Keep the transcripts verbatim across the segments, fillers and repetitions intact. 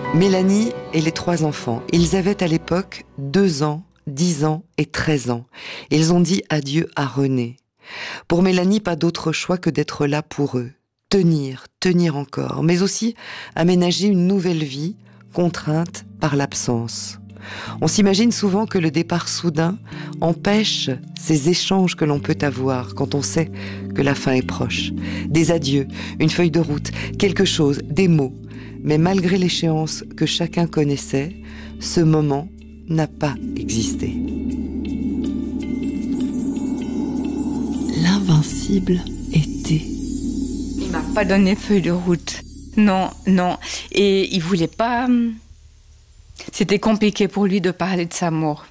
Mélanie et les trois enfants, ils avaient à l'époque deux ans, dix ans et treize ans. Ils ont dit adieu à René. Pour Mélanie, pas d'autre choix que d'être là pour eux. Tenir, tenir encore, mais aussi aménager une nouvelle vie, contrainte par l'absence. On s'imagine souvent que le départ soudain empêche ces échanges que l'on peut avoir quand on sait que la fin est proche. Des adieux, une feuille de route, quelque chose, des mots. Mais malgré l'échéance que chacun connaissait, ce moment n'a pas existé. L'invincible été. Il m'a pas donné feuille de route. Non, non. Et il voulait pas... C'était compliqué pour lui de parler de sa mort.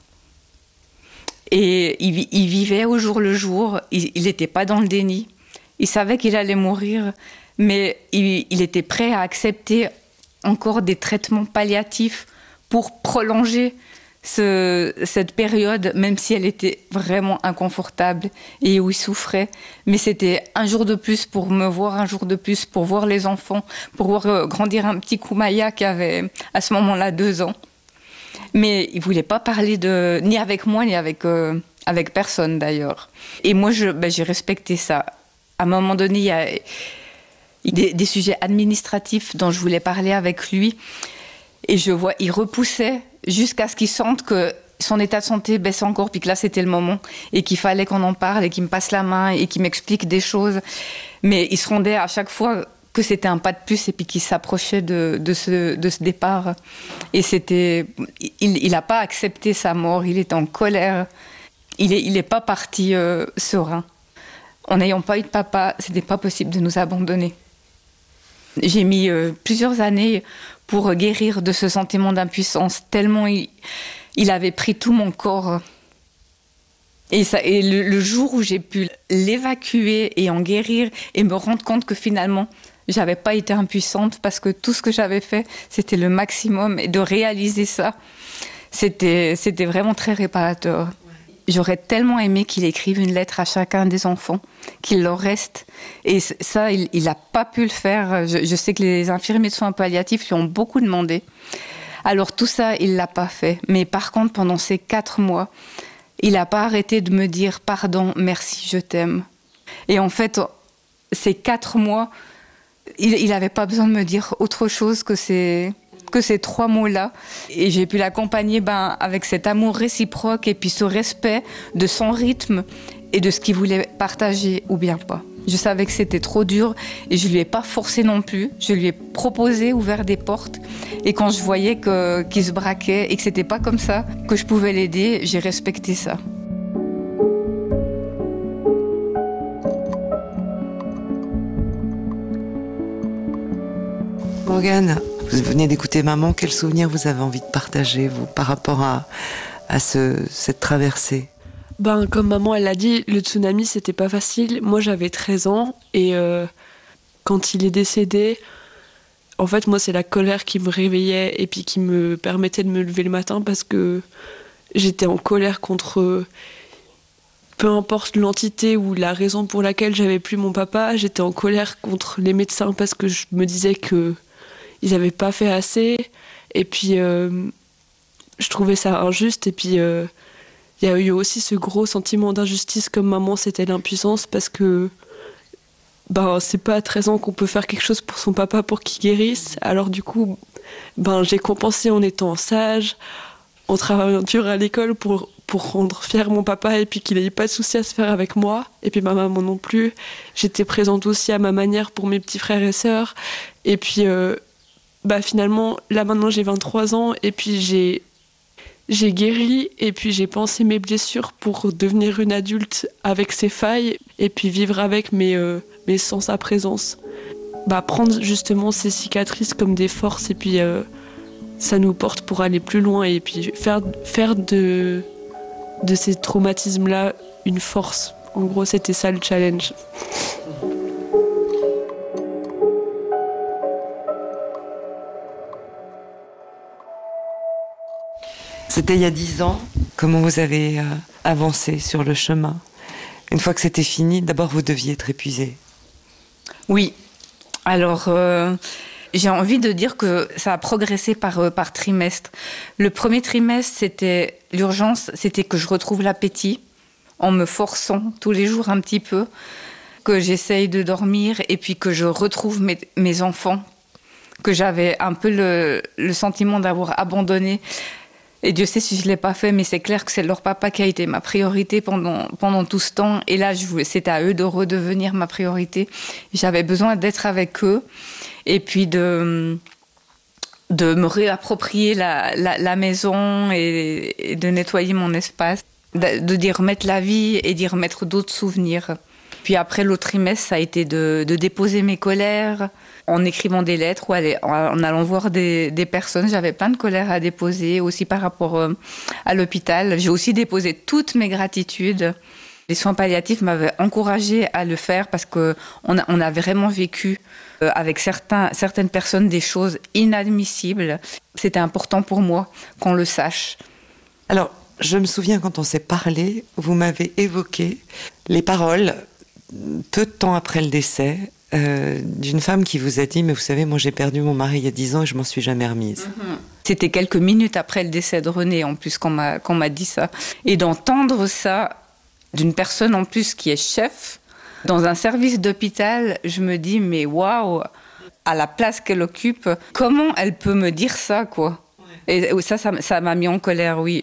Et il, il vivait au jour le jour. Il n'était pas dans le déni. Il savait qu'il allait mourir, mais il, il était prêt à accepter encore des traitements palliatifs pour prolonger ce, cette période, même si elle était vraiment inconfortable et où il souffrait. Mais c'était un jour de plus pour me voir, un jour de plus pour voir les enfants, pour voir grandir un petit Koumaya qui avait à ce moment-là deux ans. Mais il ne voulait pas parler de, ni avec moi, ni avec, euh, avec personne d'ailleurs. Et moi, je, ben, j'ai respecté ça. À un moment donné, il y a des, des sujets administratifs dont je voulais parler avec lui. Et je vois, il repoussait jusqu'à ce qu'il sente que son état de santé baissait encore, puis que là, c'était le moment, et qu'il fallait qu'on en parle, et qu'il me passe la main, et qu'il m'explique des choses. Mais il se rendait à chaque fois que c'était un pas de plus, et puis qu'il s'approchait de, de, ce, de ce départ. Et c'était... Il n'a pas accepté sa mort, il était en colère. Il n'est il est pas parti euh, serein. En n'ayant pas eu de papa, ce n'était pas possible de nous abandonner. J'ai mis euh, plusieurs années pour guérir de ce sentiment d'impuissance, tellement il, il avait pris tout mon corps. Et, ça, et le, le jour où j'ai pu l'évacuer et en guérir et me rendre compte que finalement, j'avais pas été impuissante parce que tout ce que j'avais fait, c'était le maximum. Et de réaliser ça, c'était, c'était vraiment très réparateur. J'aurais tellement aimé qu'il écrive une lettre à chacun des enfants, qu'il leur reste. Et ça, il n'a pas pu le faire. Je, je sais que les infirmiers de soins palliatifs lui ont beaucoup demandé. Alors tout ça, il ne l'a pas fait. Mais par contre, pendant ces quatre mois, il n'a pas arrêté de me dire « Pardon, merci, je t'aime ». Et en fait, ces quatre mois, il n'avait pas besoin de me dire autre chose que ces... que ces trois mots-là. Et j'ai pu l'accompagner ben, avec cet amour réciproque et puis ce respect de son rythme et de ce qu'il voulait partager ou bien pas. Je savais que c'était trop dur et je ne lui ai pas forcé non plus. Je lui ai proposé, ouvert des portes. Et quand je voyais que, qu'il se braquait et que ce n'était pas comme ça que je pouvais l'aider, j'ai respecté ça. Morgane, vous venez d'écouter maman, quel souvenir vous avez envie de partager, vous, par rapport à, à ce, cette traversée? Ben, comme maman, elle l'a dit, le tsunami, c'était pas facile. Moi, j'avais treize ans et euh, quand il est décédé, en fait, moi, c'est la colère qui me réveillait et puis qui me permettait de me lever le matin parce que j'étais en colère contre... Peu importe l'entité ou la raison pour laquelle j'avais plus mon papa, j'étais en colère contre les médecins parce que je me disais que ils n'avaient pas fait assez, et puis euh, je trouvais ça injuste, et puis il euh, y a eu aussi ce gros sentiment d'injustice comme maman, c'était l'impuissance, parce que ben, c'est pas à treize ans qu'on peut faire quelque chose pour son papa pour qu'il guérisse, alors du coup ben, j'ai compensé en étant sage, en travaillant dur à l'école pour, pour rendre fier mon papa et puis qu'il n'ait pas de soucis à se faire avec moi, et puis ma maman non plus. J'étais présente aussi à ma manière pour mes petits frères et sœurs, et puis euh, bah finalement, là maintenant j'ai vingt-trois ans et puis j'ai, j'ai guéri et puis j'ai pensé mes blessures pour devenir une adulte avec ses failles et puis vivre avec mais, euh, mais sans sa présence. Bah, prendre justement ces cicatrices comme des forces et puis euh, ça nous porte pour aller plus loin et puis faire, faire de, de ces traumatismes-là une force. En gros, c'était ça le challenge. C'était il y a dix ans. Comment vous avez euh, avancé sur le chemin? Une fois que c'était fini, d'abord vous deviez être épuisé. Oui. Alors, euh, J'ai envie de dire que ça a progressé par, euh, par trimestre. Le premier trimestre, c'était l'urgence, c'était que je retrouve l'appétit en me forçant tous les jours un petit peu, que j'essaye de dormir et puis que je retrouve mes, mes enfants, que j'avais un peu le, le sentiment d'avoir abandonné. Et Dieu sait si je ne l'ai pas fait, mais c'est clair que c'est leur papa qui a été ma priorité pendant, pendant tout ce temps. Et là, je voulais, c'était à eux de redevenir ma priorité. J'avais besoin d'être avec eux et puis de, de me réapproprier la, la, la maison et, et de nettoyer mon espace, de, de d'y remettre la vie et d'y remettre d'autres souvenirs. Puis après, l'autre trimestre, ça a été de, de déposer mes colères en écrivant des lettres ou aller, en allant voir des, des personnes. J'avais plein de colères à déposer, aussi par rapport euh, à l'hôpital. J'ai aussi déposé toutes mes gratitudes. Les soins palliatifs m'avaient encouragée à le faire parce qu'on a, on a vraiment vécu euh, avec certains, certaines personnes des choses inadmissibles. C'était important pour moi qu'on le sache. Alors, je me souviens quand on s'est parlé, vous m'avez évoqué les paroles peu de temps après le décès, euh, d'une femme qui vous a dit « Mais vous savez, moi j'ai perdu mon mari il y a dix ans et je m'en suis jamais remise. Mm-hmm. » C'était quelques minutes après le décès de René, en plus, qu'on m'a, qu'on m'a dit ça. Et d'entendre ça d'une personne, en plus, qui est chef, dans un service d'hôpital, je me dis « Mais waouh, à la place qu'elle occupe, comment elle peut me dire ça, quoi ?» Et ça, ça, ça m'a mis en colère, oui.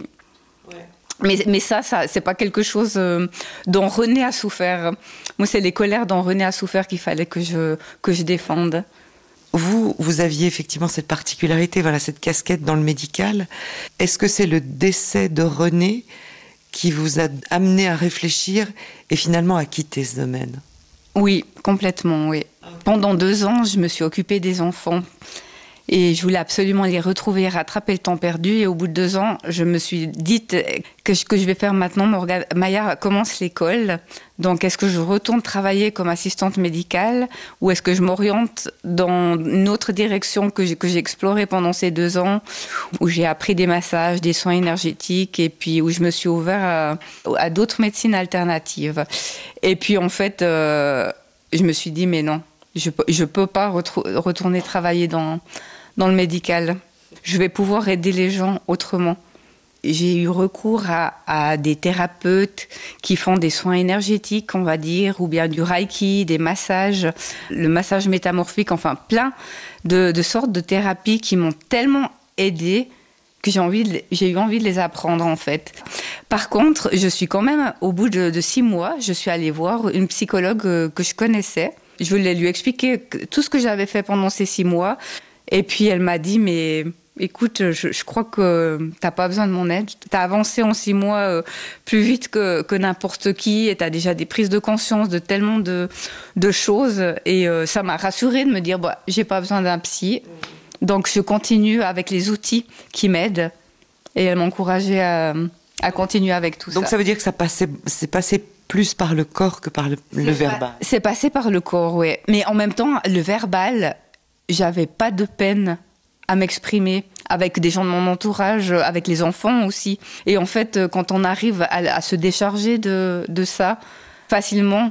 Mais, mais ça, ça, c'est pas quelque chose euh, dont René a souffert. Moi, c'est les colères dont René a souffert qu'il fallait que je, que je défende. Vous, vous aviez effectivement cette particularité, voilà, cette casquette dans le médical. Est-ce que c'est le décès de René qui vous a amené à réfléchir et finalement à quitter ce domaine ? Oui, complètement, oui. Pendant deux ans, je me suis occupée des enfants. Et je voulais absolument les retrouver et rattraper le temps perdu. Et au bout de deux ans, je me suis dit que ce que je vais faire maintenant, Maya commence l'école. Donc, est-ce que je retourne travailler comme assistante médicale ou est-ce que je m'oriente dans une autre direction que j'ai, que j'ai explorée pendant ces deux ans, où j'ai appris des massages, des soins énergétiques et puis où je me suis ouvert à, à d'autres médecines alternatives. Et puis, en fait, euh, je me suis dit, mais non, je ne peux pas retrou- retourner travailler dans... dans le médical. Je vais pouvoir aider les gens autrement. J'ai eu recours à, à des thérapeutes qui font des soins énergétiques, on va dire, ou bien du reiki, des massages, le massage métamorphique, enfin plein de, de sortes de thérapies qui m'ont tellement aidée que j'ai, envie de, j'ai eu envie de les apprendre, en fait. Par contre, je suis quand même, au bout de, de six mois, je suis allée voir une psychologue que je connaissais. Je voulais lui expliquer tout ce que j'avais fait pendant ces six mois. Et puis elle m'a dit, mais écoute, je, je crois que t'as pas besoin de mon aide. T'as avancé en six mois euh, plus vite que, que n'importe qui et t'as déjà des prises de conscience de tellement de, de choses. Et euh, ça m'a rassurée de me dire, bah, j'ai pas besoin d'un psy. Donc je continue avec les outils qui m'aident. Et elle m'a encouragée à, à continuer avec tout Donc ça. Donc ça veut dire que ça passait, c'est passé plus par le corps que par le, le verbal. Pas, c'est passé par le corps, oui. Mais en même temps, le verbal... J'avais pas de peine à m'exprimer avec des gens de mon entourage, avec les enfants aussi. Et en fait, quand on arrive à, à se décharger de, de ça facilement,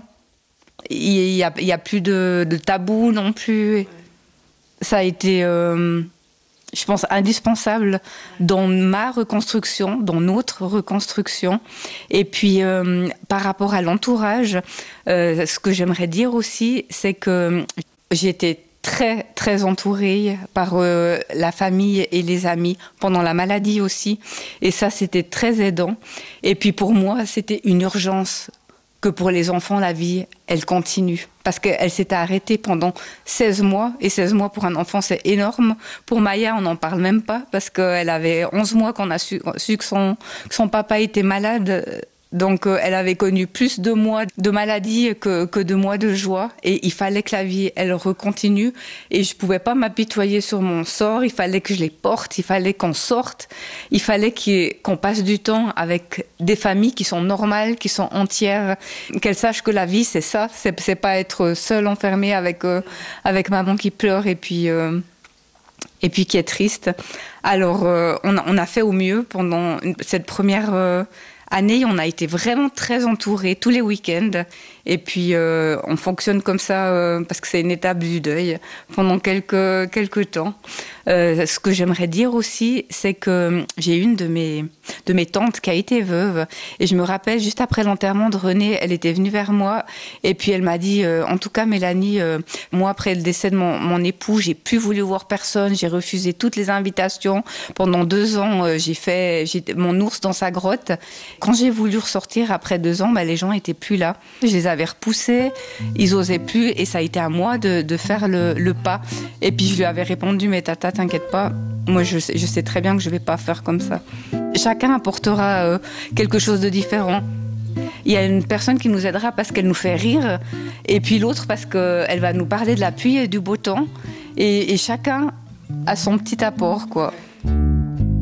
il y a, il y a plus de, de tabou non plus. Ouais. Ça a été, euh, je pense, indispensable dans ma reconstruction, dans notre reconstruction. Et puis, euh, par rapport à l'entourage, euh, ce que j'aimerais dire aussi, c'est que j'étais très, très entourée par euh, la famille et les amis, pendant la maladie aussi. Et ça, c'était très aidant. Et puis pour moi, c'était une urgence que pour les enfants, la vie, elle continue. Parce qu'elle s'était arrêtée pendant seize mois. Et seize mois pour un enfant, c'est énorme. Pour Maya, on n'en parle même pas. Parce qu'elle avait onze mois qu'on a su, su que, son, que son papa était malade. Donc, euh, elle avait connu plus de mois de maladie que, que de mois de joie. Et il fallait que la vie, elle recontinue. Et je pouvais pas m'apitoyer sur mon sort. Il fallait que je les porte. Il fallait qu'on sorte. Il fallait qu'il, qu'on passe du temps avec des familles qui sont normales, qui sont entières. Qu'elles sachent que la vie, c'est ça. C'est, c'est pas être seule, enfermée avec, euh, avec maman qui pleure et puis... Euh, et puis qui est triste. Alors, euh, on, a, on a fait au mieux pendant une, cette première... Euh, année, on a été vraiment très entourés tous les week-ends. Et puis, euh, on fonctionne comme ça euh, parce que c'est une étape du deuil pendant quelques, quelques temps. Euh, ce que j'aimerais dire aussi, c'est que j'ai une de mes, de mes tantes qui a été veuve. Et je me rappelle, juste après l'enterrement de René, elle était venue vers moi. Et puis, elle m'a dit, euh, en tout cas, Mélanie, euh, moi, après le décès de mon, mon époux, j'ai plus voulu voir personne. J'ai refusé toutes les invitations. Pendant deux ans, euh, j'ai fait j'ai, mon ours dans sa grotte. Quand j'ai voulu ressortir après deux ans, bah, les gens étaient plus là. Je les avais repoussés, ils osaient plus. Et ça a été à moi de, de faire le, le pas. Et puis, je lui avais répondu, mais tata, t'inquiète pas, moi je sais, je sais très bien que je vais pas faire comme ça. Chacun apportera euh, quelque chose de différent. Il y a une personne qui nous aidera parce qu'elle nous fait rire, et puis l'autre parce qu'elle va nous parler de la pluie et du beau temps, et, et chacun a son petit apport, quoi.